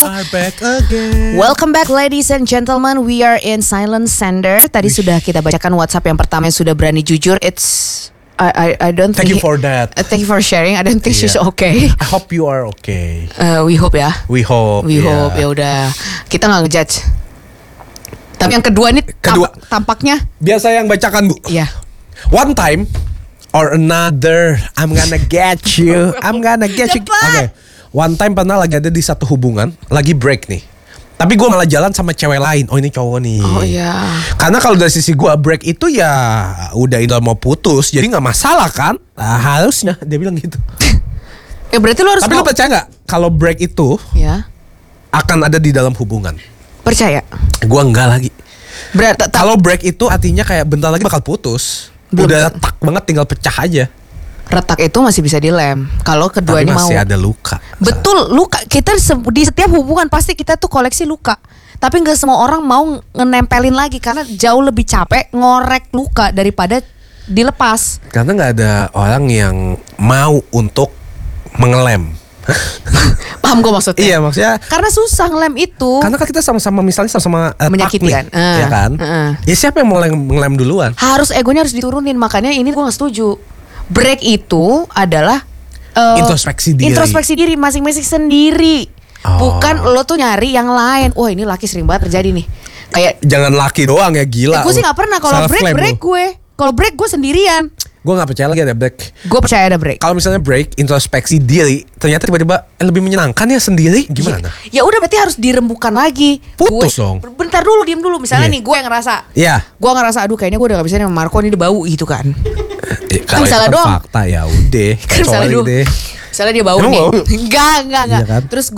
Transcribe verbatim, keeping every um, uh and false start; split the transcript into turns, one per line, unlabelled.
are back again.
Welcome back ladies and gentlemen. We are in Silent Sender. Tadi Wish. sudah kita bacakan WhatsApp yang pertama yang sudah berani jujur. It's I I, I don't
thank
think
you for that.
Uh, thank you for sharing. I don't think yeah. she's okay.
I hope you are okay.
Uh, we hope ya.
We hope.
We
yeah.
hope ya udah. Kita nggak ngejudge. Tapi yang kedua nih
kedua.
Tamp- tampaknya
biasa yang bacakan Bu.
Iya. Yeah.
One time or another, I'm gonna get you. I'm gonna get you. Oke. Okay. One time pernah lagi ada di satu hubungan, lagi break nih. Tapi gue malah jalan sama cewek lain. Oh ini cowok nih.
Oh iya.
Karena kalau dari sisi gue break itu ya udah udah mau putus, jadi nggak masalah kan? Nah, harusnya dia bilang gitu.
Ya berarti lo harus.
Tapi
mau...
lo percaya nggak kalau break itu
ya
akan ada di dalam hubungan?
Percaya?
Gue enggak lagi.
Berarti
kalau break itu artinya kayak bentar lagi bakal putus. Belum. Udah retak banget, tinggal pecah aja.
Retak itu masih bisa dilem. Kalau keduanya
tapi masih
mau.
ada luka.
Betul, luka. Kita di setiap hubungan pasti kita tuh koleksi luka. Tapi nggak semua orang mau ngenempelin lagi karena jauh lebih capek ngorek luka daripada dilepas.
Karena nggak ada orang yang mau untuk mengelem.
Paham gue maksudnya?
Iya maksudnya.
Karena susah ngelem itu.
Karena kan kita sama-sama misalnya sama-sama uh,
menyakiti kan, uh,
ya kan?
Uh.
Ya siapa yang mau ngelem duluan?
Harus egonya harus diturunin. Makanya ini gue nggak setuju. Break itu adalah uh,
introspeksi diri.
Introspeksi diri masing-masing sendiri. Oh. Bukan lo tuh nyari yang lain. Wah ini laki sering banget terjadi nih. Kayak
jangan laki doang ya gila.
Eh, gue sih nggak pernah kalau break break gue. Kalau break gue sendirian.
Gue gak percaya lagi ada break.
Gue percaya ada break.
Kalau misalnya break introspeksi diri, ternyata tiba-tiba lebih menyenangkan ya sendiri. Gimana?
Ya, ya udah berarti harus dirembukan lagi.
Putus
gue,
dong.
Bentar dulu, diem dulu. Misalnya yeah. nih gue yang ngerasa. Iya. Yeah. Gue ngerasa aduh kayaknya gue udah gak bisa nih sama Marco, ini udah bau gitu kan.
Eh, kalau
misalnya
itu kan
doang.
Fakta ya udah.
Kan misalnya,
deh.
misalnya dia bau
Emang
nih.
bau?
Enggak, enggak, enggak. Iya kan? Terus